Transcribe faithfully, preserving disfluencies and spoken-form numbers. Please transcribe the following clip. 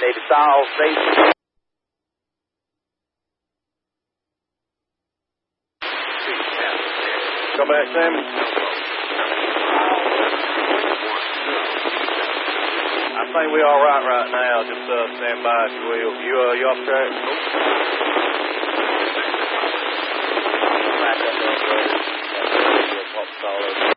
Navy South Station. Come back, Sammy. I think we're all right right now. Just uh, stand by if you will. You, uh, you off track? Back up on the road. Pop solid.